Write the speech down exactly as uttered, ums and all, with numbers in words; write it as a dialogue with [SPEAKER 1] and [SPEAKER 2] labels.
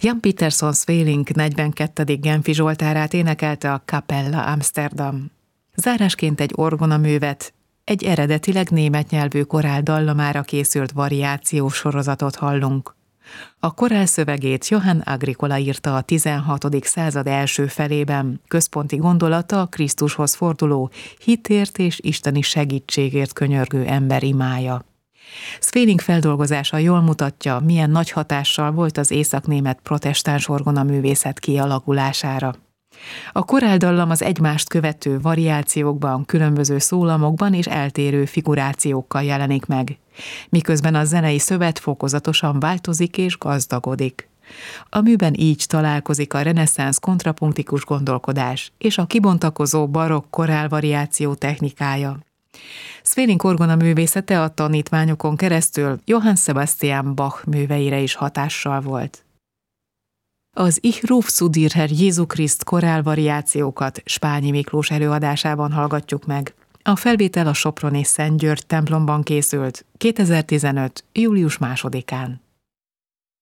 [SPEAKER 1] Jan Pieterszoon Sweelinck negyvenkettedik Genfi Zsoltárát énekelte a Capella Amsterdam. Zárásként egy orgonaművet, egy eredetileg német nyelvű korál dallamára készült variációs sorozatot hallunk. A korál szövegét Johann Agricola írta a tizenhatodik század első felében, központi gondolata a Krisztushoz forduló, hitért és isteni segítségért könyörgő ember imája. Sweelinck feldolgozása jól mutatja, milyen nagy hatással volt az északnémet protestáns orgonaművészet kialakulására. A koráldallam az egymást követő variációkban, különböző szólamokban és eltérő figurációkkal jelenik meg, miközben a zenei szövet fokozatosan változik és gazdagodik. A műben így találkozik a reneszánsz kontrapunktikus gondolkodás és a kibontakozó barokk korálvariáció technikája. Sweelinck orgonaművészete a tanítványokon keresztül Johann Sebastian Bach műveire is hatással volt. Az Ich ruf zu dir, Herr Jézus Kriszt korálvariációkat Spányi Miklós előadásában hallgatjuk meg. A felvétel a soproni Szent György templomban készült kétezer-tizenöt. július másodikán.